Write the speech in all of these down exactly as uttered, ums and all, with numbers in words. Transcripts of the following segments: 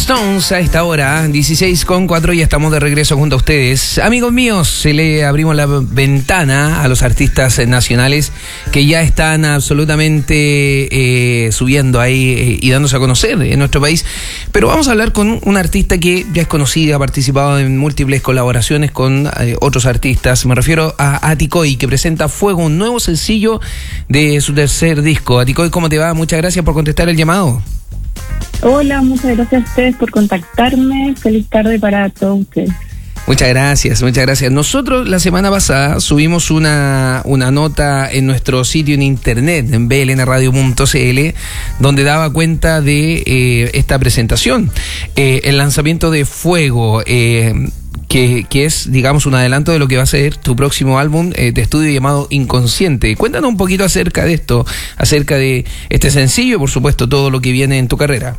Stones a esta hora, dieciséis con cuatro, y estamos de regreso junto a ustedes. Amigos míos, se le abrimos la ventana a los artistas nacionales que ya están absolutamente eh, subiendo ahí eh, y dándose a conocer en nuestro país. Pero vamos a hablar con un artista que ya es conocida, ha participado en múltiples colaboraciones con eh, otros artistas. Me refiero a Aticoy, que presenta Fuego, un nuevo sencillo de su tercer disco. Aticoy, ¿cómo te va? Muchas gracias por contestar el llamado. Hola, muchas gracias a ustedes por contactarme. Feliz tarde para todos ustedes. Muchas gracias, muchas gracias. Nosotros la semana pasada subimos una, una nota en nuestro sitio en internet, en b l n radio punto c l, donde daba cuenta de eh, esta presentación, eh, el lanzamiento de Fuego, eh, que, que es, digamos, un adelanto de lo que va a ser tu próximo álbum eh, de estudio llamado Inconsciente. Cuéntanos un poquito acerca de esto, acerca de este sencillo y, por supuesto, todo lo que viene en tu carrera.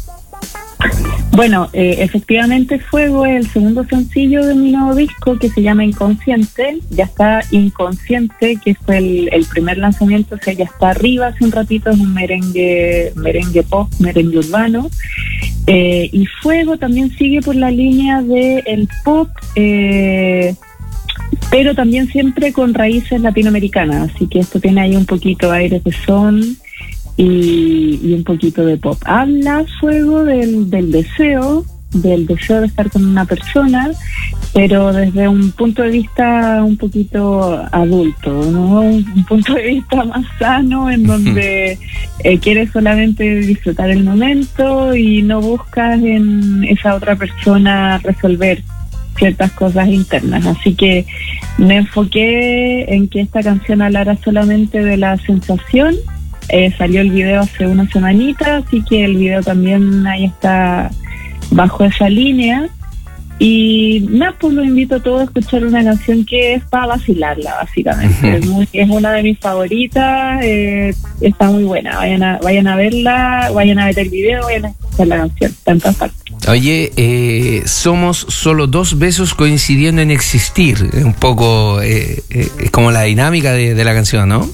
Bueno, eh, efectivamente Fuego es el segundo sencillo de mi nuevo disco, que se llama Inconsciente. Ya está Inconsciente, que fue el, el primer lanzamiento, o sea, ya está arriba hace un ratito. Es un merengue, merengue pop, merengue urbano. Eh, y Fuego también sigue por la línea del pop, eh, pero también siempre con raíces latinoamericanas. Así que esto tiene ahí un poquito aires de son y, y un poquito de pop. Habla Fuego del, del deseo, del deseo de estar con una persona, pero desde un punto de vista un poquito adulto, ¿no? Un, un punto de vista más sano, en donde eh, quieres solamente disfrutar el momento y no buscas en esa otra persona resolver ciertas cosas internas. Así que me enfoqué en que esta canción hablara solamente de la sensación. Eh, salió el video hace una semanita, así que el video también ahí está bajo esa línea. Y nada, pues lo invito a todos a escuchar una canción que es para vacilarla, básicamente. Uh-huh. Es, muy, es una de mis favoritas, eh, está muy buena. Vayan a, vayan a verla, vayan a ver el video, vayan a escuchar la canción, está en todas partes. Oye, eh, somos solo dos besos coincidiendo en existir. Un poco eh, eh, es como la dinámica de, de la canción, ¿no?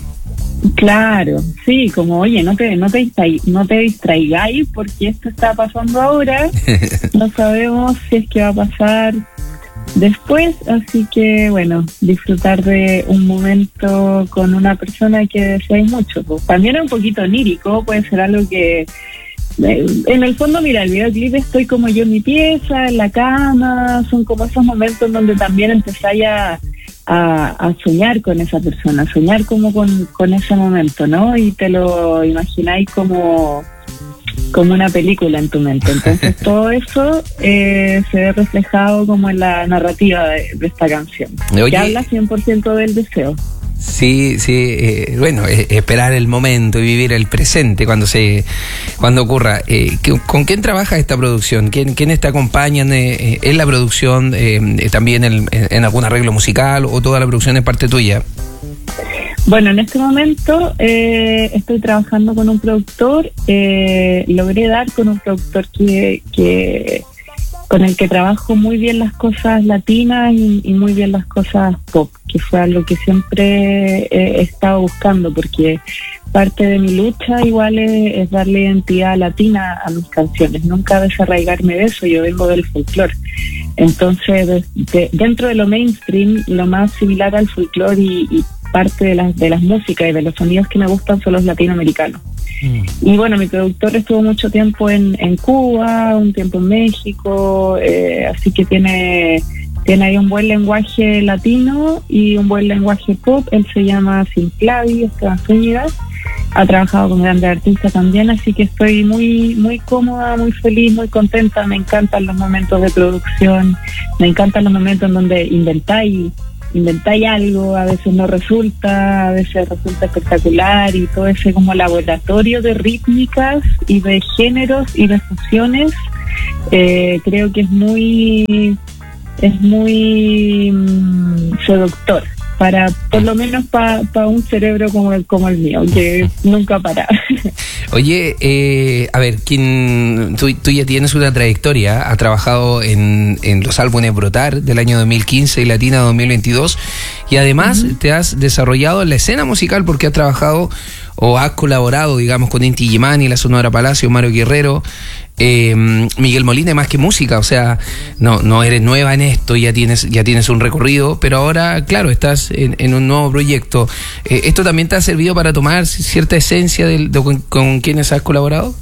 Claro, sí, como oye, no te no te distraigáis, no te distraigáis porque esto está pasando ahora, no sabemos si es que va a pasar después, así que bueno, disfrutar de un momento con una persona que deseáis mucho. Pues también es un poquito onírico, puede ser algo que eh, en el fondo, mira, el videoclip estoy como yo en mi pieza, en la cama, son como esos momentos donde también empezáis a A, a soñar con esa persona, a soñar como con, con ese momento, ¿no? Y te lo imagináis como, como una película en tu mente. Entonces todo eso eh, se ve reflejado como en la narrativa de, de esta canción. Oye, que habla cien por ciento del deseo. Sí, sí, eh, bueno, eh, esperar el momento y vivir el presente cuando se cuando ocurra. Eh, ¿Con quién trabaja esta producción? ¿Quién, quiénes te acompañan eh, en la producción? Eh, ¿También en, en algún arreglo musical o toda la producción es parte tuya? Bueno, en este momento eh, estoy trabajando con un productor. Eh, logré dar con un productor que... que con el que trabajo muy bien las cosas latinas y, y muy bien las cosas pop, que fue algo que siempre he estado buscando, porque parte de mi lucha igual es, es darle identidad latina a mis canciones, nunca desarraigarme de eso. Yo vengo del folclore, entonces de, de, dentro de lo mainstream, lo más similar al folclore y, y parte de las de las músicas y de los sonidos que me gustan son los latinoamericanos. Mm. Y bueno, mi productor estuvo mucho tiempo en, en Cuba, un tiempo en México, eh, así que tiene tiene ahí un buen lenguaje latino y un buen lenguaje pop. Él se llama Sinclavi, Esteban Zúñiga, ha trabajado con grandes artistas también, así que estoy muy muy cómoda, muy feliz, muy contenta. Me encantan los momentos de producción, me encantan los momentos en donde inventáis inventáis algo, a veces no resulta, a veces resulta espectacular, y todo ese como laboratorio de rítmicas y de géneros y de fusiones, eh, creo que es muy es muy mmm, seductor para, por lo menos para pa un cerebro como el, como el mío, que nunca para. Oye, eh, a ver, ¿quién, tú, tú ya tienes una trayectoria, has trabajado en, en los álbumes Brotar del año dos mil quince y Latina dos mil veintidós, y además uh-huh. te has desarrollado en la escena musical porque has trabajado o has colaborado, digamos, con Inti Illimani, La Sonora Palacio, Mario Guerrero, Eh, Miguel Molina, más que música, o sea, no no eres nueva en esto, ya tienes ya tienes un recorrido, pero ahora, claro, estás en, en un nuevo proyecto. Eh, ¿Esto también te ha servido para tomar cierta esencia de, de con, con quienes has colaborado?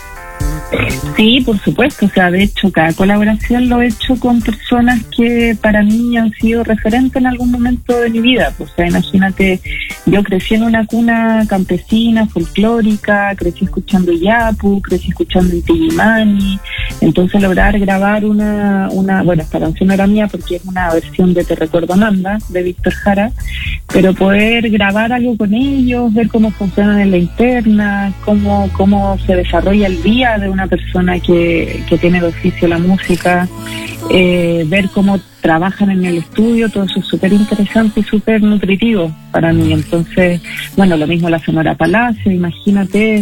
Sí, por supuesto, o sea, de hecho cada colaboración lo he hecho con personas que para mí han sido referentes en algún momento de mi vida. O sea, imagínate, yo crecí en una cuna campesina, folclórica, crecí escuchando Yapu, crecí escuchando Inti Illimani, entonces lograr grabar una, una, bueno, esta canción era mía porque es una versión de Te Recuerdo Nanda, de Víctor Jara, pero poder grabar algo con ellos, ver cómo funcionan en la interna, cómo, cómo se desarrolla el día de una persona que, que tiene de oficio la música, eh, ver cómo trabajan en el estudio, todo eso es súper interesante y súper nutritivo para mí. Entonces, bueno, lo mismo la Sonora Palacio, imagínate,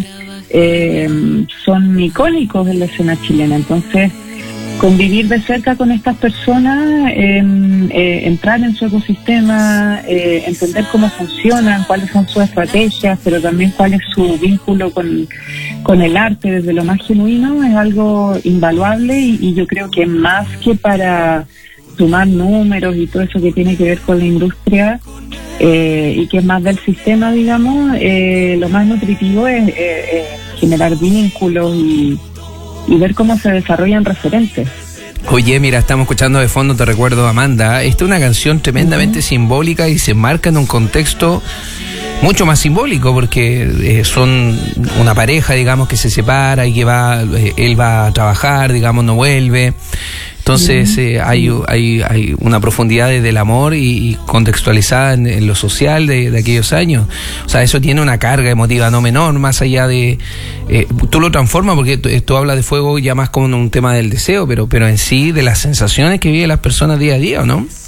eh, son icónicos en la escena chilena. Entonces, convivir de cerca con estas personas, eh, eh, entrar en su ecosistema, eh, entender cómo funcionan, cuáles son sus estrategias, pero también cuál es su vínculo con, con el arte desde lo más genuino, es algo invaluable y, y yo creo que más que para sumar números y todo eso que tiene que ver con la industria eh, y que es más del sistema, digamos, eh, lo más nutritivo es eh, eh, generar vínculos y y ver cómo se desarrollan referentes. Oye, mira, estamos escuchando de fondo Te Recuerdo, Amanda. Esta es una canción tremendamente uh-huh. simbólica y se marca en un contexto mucho más simbólico porque eh, son una pareja, digamos, que se separa y que va, eh, él va a trabajar, digamos, no vuelve. Entonces eh, hay, hay hay una profundidad desde el amor y, y contextualizada en, en lo social de, de aquellos años. O sea, eso tiene una carga emotiva no menor, más allá de... Eh, tú lo transformas porque tú, tú hablas de fuego ya más como un tema del deseo, pero pero en sí de las sensaciones que viven las personas día a día, ¿o no?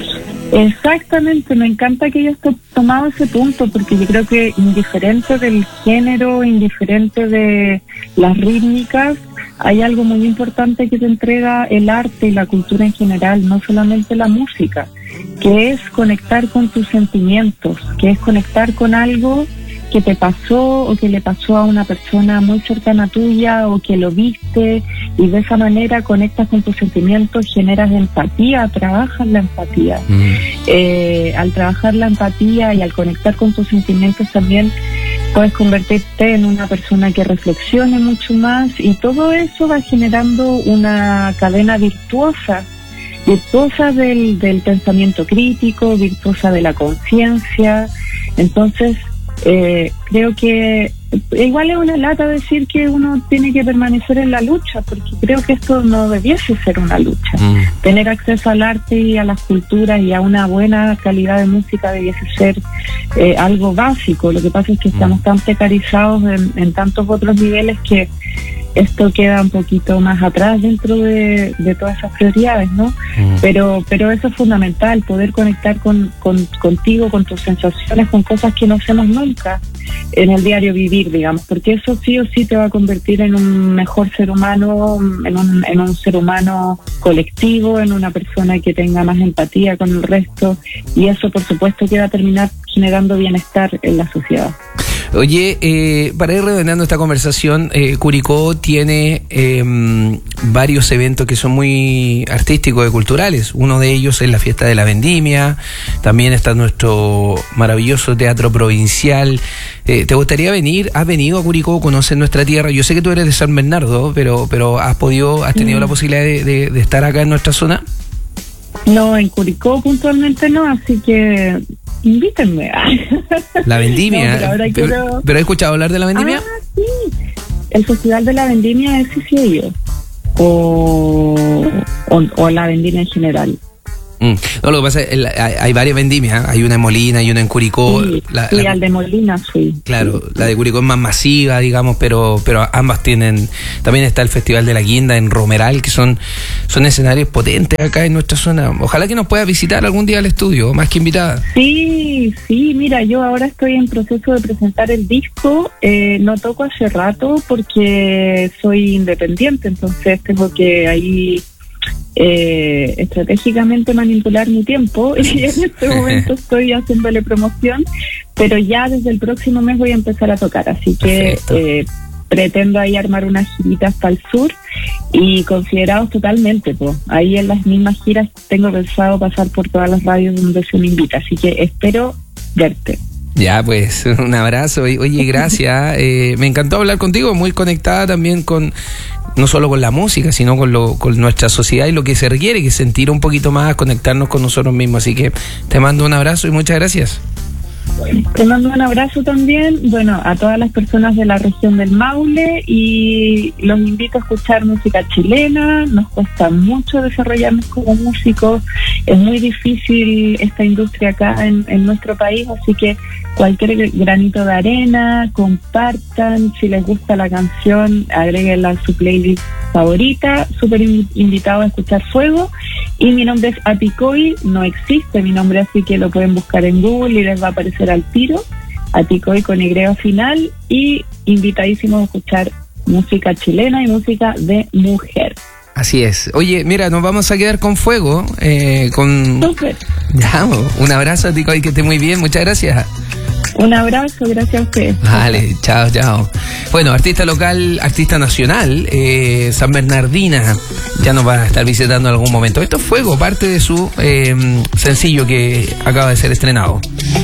Exactamente, me encanta que hayas tomado ese punto porque yo creo que indiferente del género, indiferente de las rítmicas, hay algo muy importante que te entrega el arte y la cultura en general, no solamente la música, que es conectar con tus sentimientos, que es conectar con algo que te pasó o que le pasó a una persona muy cercana tuya o que lo viste y de esa manera conectas con tus sentimientos, generas empatía, trabajas la empatía. Mm. Eh, al trabajar la empatía y al conectar con tus sentimientos también puedes convertirte en una persona que reflexione mucho más y todo eso va generando una cadena virtuosa, virtuosa del, del pensamiento crítico, virtuosa de la conciencia. Entonces, Eh, creo que igual es una lata decir que uno tiene que permanecer en la lucha, porque creo que esto no debiese ser una lucha. Mm. Tener acceso al arte y a las culturas y a una buena calidad de música debiese ser eh, algo básico. Lo que pasa es que estamos mm. tan precarizados en, en tantos otros niveles que esto queda un poquito más atrás dentro de, de todas esas prioridades, ¿no? Mm. Pero pero eso es fundamental, poder conectar con, con contigo, con tus sensaciones, con cosas que no hacemos nunca en el diario vivir, digamos, porque eso sí o sí te va a convertir en un mejor ser humano, en un, en un ser humano colectivo, en una persona que tenga más empatía con el resto, y eso por supuesto que va a terminar generando bienestar en la sociedad. Oye, eh, para ir redondeando esta conversación, eh, Curicó tiene eh, varios eventos que son muy artísticos y culturales. Uno de ellos es la fiesta de la vendimia, también está nuestro maravilloso teatro provincial. Eh, ¿Te gustaría venir? ¿Has venido a Curicó? ¿Conoces nuestra tierra? Yo sé que tú eres de San Bernardo, pero pero ¿has podido, has tenido mm. la posibilidad de, de, de estar acá en nuestra zona? No, en Curicó puntualmente no, así que invítenme. La vendimia. No, pero, ahora quiero... pero, ¿Pero has escuchado hablar de la vendimia? Ah, sí. El Festival de la Vendimia es sí, sí, yo. O, o, o la vendimia en general. Mm. No, lo que pasa es que hay, hay varias vendimias, hay una en Molina y una en Curicó. Sí, la, sí la, al de Molina fui. Claro, la de Curicó es más masiva, digamos, pero pero ambas tienen. También está el Festival de la Guinda en Romeral, que son son escenarios potentes acá en nuestra zona. Ojalá que nos puedas visitar algún día al estudio, más que invitada. Sí, sí, mira, yo ahora estoy en proceso de presentar el disco, eh, no toco hace rato porque soy independiente, entonces tengo que ahí... Eh, estratégicamente manipular mi tiempo y en este momento estoy haciéndole promoción, pero ya desde el próximo mes voy a empezar a tocar, así que eh, pretendo ahí armar unas giritas para el sur y considerados totalmente, pues. Ahí en las mismas giras tengo pensado pasar por todas las radios donde se me invita, así que espero verte. Ya, pues, un abrazo. Oye, gracias. Eh, me encantó hablar contigo, muy conectada también con, no solo con la música, sino con, lo, con nuestra sociedad y lo que se requiere, que es sentir un poquito más, conectarnos con nosotros mismos. Así que te mando un abrazo y muchas gracias. Te mando un abrazo también, bueno, a todas las personas de la región del Maule, y los invito a escuchar música chilena. Nos cuesta mucho desarrollarnos como músicos, es muy difícil esta industria acá en, en nuestro país, así que cualquier granito de arena, compartan, si les gusta la canción, agréguenla a su playlist favorita. Súper invitado a escuchar Fuego. Y mi nombre es Aticoy, no existe mi nombre, así que lo pueden buscar en Google y les va a aparecer al tiro. Aticoy con Y final, y invitadísimos a escuchar música chilena y música de mujer. Así es. Oye, mira, nos vamos a quedar con Fuego. Eh, con... Súper. Ya, un abrazo, Aticoy, que esté muy bien. Muchas gracias. Un abrazo, gracias a ustedes. Vale, chao, chao. Bueno, artista local, artista nacional, eh, San Bernardina, ya nos va a estar visitando en algún momento. Esto es Fuego, parte de su eh, sencillo que acaba de ser estrenado.